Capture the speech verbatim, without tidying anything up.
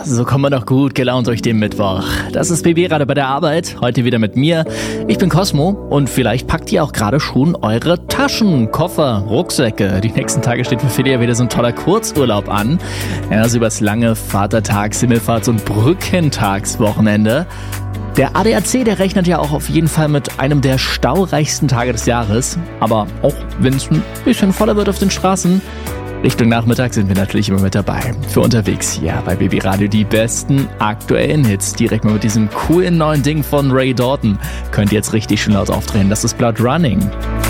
so kommen wir doch gut gelaunt durch den Mittwoch. Das ist B B Radio bei der Arbeit, heute wieder mit mir. Ich bin Cosmo und vielleicht packt ihr auch gerade schon eure Taschen, Koffer, Rucksäcke. Die nächsten Tage steht für viele ja wieder so ein toller Kurzurlaub an. Ja, also übers lange Vatertags-, Himmelfahrts- und Brückentagswochenende. Der A D A C, der rechnet ja auch auf jeden Fall mit einem der staureichsten Tage des Jahres. Aber auch wenn es ein bisschen voller wird auf den Straßen, Richtung Nachmittag sind wir natürlich immer mit dabei. Für unterwegs hier bei B B Radio die besten aktuellen Hits. Direkt mal mit diesem coolen neuen Ding von Ray Dalton. Könnt ihr jetzt richtig schön laut aufdrehen. Das ist Blood Running.